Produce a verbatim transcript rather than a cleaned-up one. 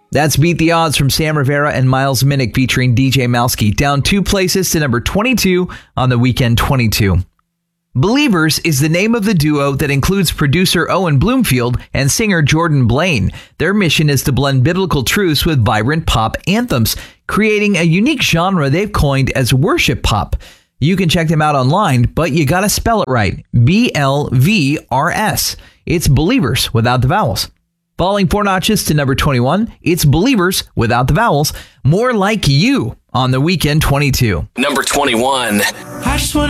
That's Beat the Odds from Sam Rivera and Miles Minnick featuring D J Malski, down two places to number twenty-two on the Weekend twenty-two. Believers is the name of the duo that includes producer Owen Bloomfield and singer Jordan Blaine. Their mission is to blend biblical truths with vibrant pop anthems, creating a unique genre they've coined as worship pop. You can check them out online, but you gotta spell it right. B L V R S. It's Believers without the vowels. Falling four notches to number twenty-one, it's Believers without the vowels. More Like You on the Weekend twenty-two. Number twenty-one. I just wanna